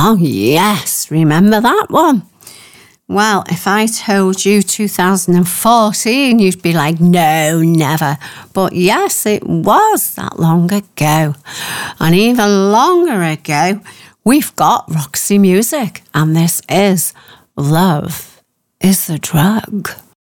Oh, yes, remember that one? Well, if I told you 2014, you'd be like, no, never. But yes, it was that long ago. And even longer ago, we've got Roxy Music, and this is Love is the Drug.